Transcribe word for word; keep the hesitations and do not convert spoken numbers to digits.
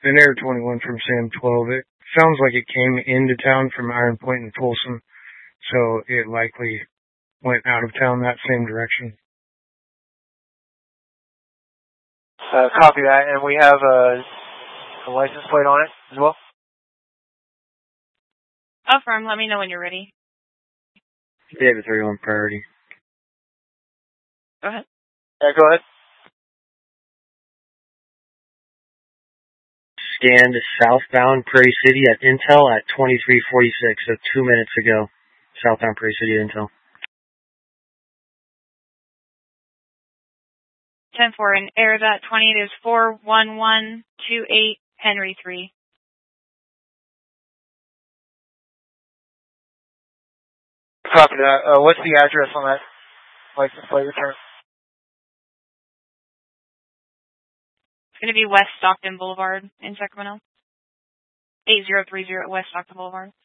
an Air twenty-one from Sam twelve. It sounds like it came into town from Iron Point and Folsom, so it likely went out of town that same direction. Uh, copy that, and we have a, a license plate on it as well. Affirm, let me know when you're ready. David thirty-one priority. Go ahead. Yeah, go ahead. Scanned southbound Prairie City at Intel at twenty-three forty-six, so two minutes ago. Southbound Prairie City at Intel. ten four, and air that twenty, it is four one one two eight Henry three. Copy that. Uh, what's the address on that license plate return? It's going to be West Stockton Boulevard in Sacramento. eight zero three zero West Stockton Boulevard.